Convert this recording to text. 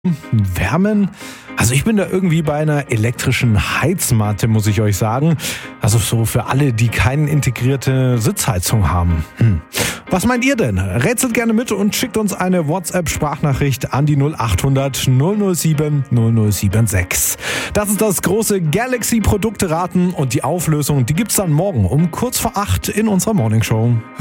Wärmen? Also ich bin da irgendwie bei einer elektrischen Heizmatte, muss ich euch sagen. Also so für alle, die keine integrierte Sitzheizung haben. Was meint ihr denn? Rätselt gerne mit und schickt uns eine WhatsApp-Sprachnachricht an die 0800 007 0076. Das ist das große Galaxy-Produkte-Raten und die Auflösung, die gibt's dann morgen um kurz vor 8 in unserer Morningshow.